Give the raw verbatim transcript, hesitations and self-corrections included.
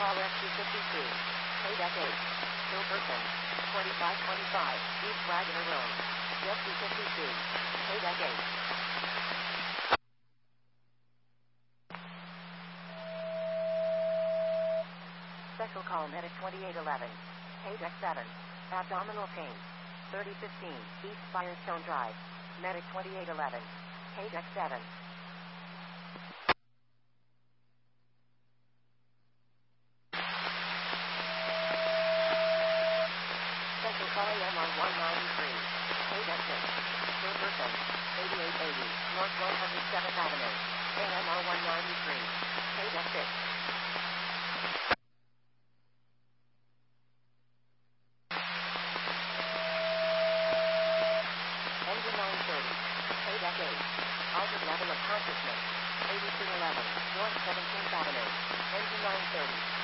Call S two fifty-two. Paydeck eight. Hilberton. twenty-five twenty-five. East Wagner Road. S two fifty-two. Paydeck eight. Special call medic twenty-eight eleven. Paydeck seven. Abdominal pain. thirty fifteen. East Firestone Drive. Medic twenty-eight eleven. Paydeck seven. Special call A M R one ninety-three. Paydeck six. Hilberton. eighty-eight eighty. North one hundred seventh Avenue. A M R one ninety-three. Paydeck six. Engine nine thirty. Paydeck eight. Altered level of consciousness. eighty-two eleven. North seventeenth Avenue. Engine nine thirty.